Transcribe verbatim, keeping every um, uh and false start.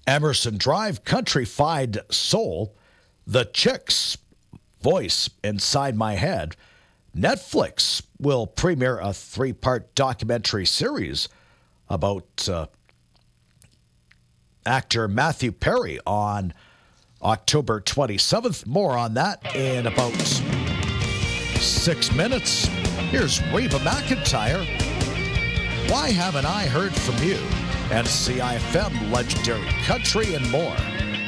Emerson Drive, Countrified Soul, The Chicks, Voice Inside My Head. Netflix will premiere a three-part documentary series about uh, actor Matthew Perry on October twenty-seventh. More on that in about six minutes. Here's Reba McEntire. Why Haven't I Heard From You? And C I F M, Legendary Country, and more.